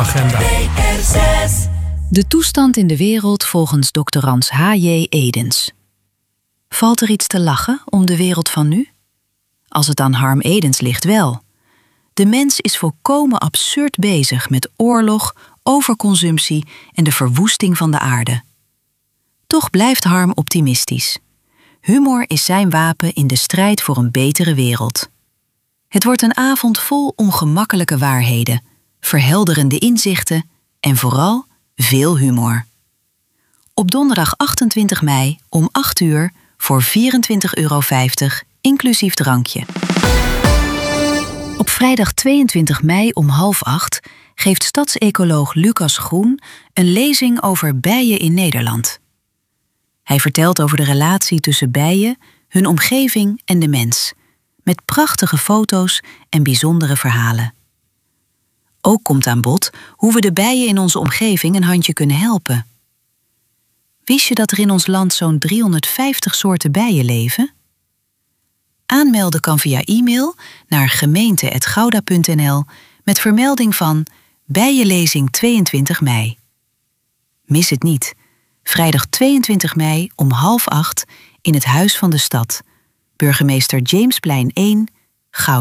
Natuuragenda. De toestand in de wereld volgens Dr. Rans H.J. Edens. Valt er iets te lachen om de wereld van nu? Als het aan Harm Edens ligt wel. De mens is volkomen absurd bezig met oorlog, overconsumptie en de verwoesting van de aarde. Toch blijft Harm optimistisch. Humor is zijn wapen in de strijd voor een betere wereld. Het wordt een avond vol ongemakkelijke waarheden, verhelderende inzichten en vooral veel humor. Op donderdag 28 mei om 8 uur voor €24,50 inclusief drankje. Op vrijdag 22 mei om 7:30 geeft stadsecoloog Lucas Groen een lezing over bijen in Nederland. Hij vertelt over de relatie tussen bijen, hun omgeving en de mens, met prachtige foto's en bijzondere verhalen. Ook komt aan bod hoe we de bijen in onze omgeving een handje kunnen helpen. Wist je dat er in ons land zo'n 350 soorten bijen leven? Aanmelden kan via e-mail naar gemeente@gouda.nl met vermelding van Bijenlezing 22 mei. Mis het niet. Vrijdag 22 mei om 7:30 in het Huis van de Stad. Burgemeester Jamesplein 1, Gouda.